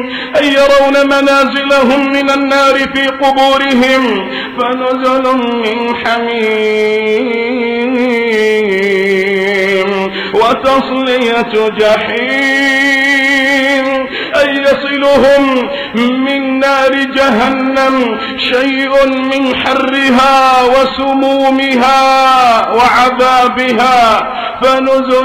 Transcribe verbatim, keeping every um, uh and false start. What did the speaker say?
أن يرون منازلهم من النار في قبورهم فنزل من حميم وتصلية جحيم أن يصلهم من نار جهنم شيء من حرها وسمومها وعذابها فنزل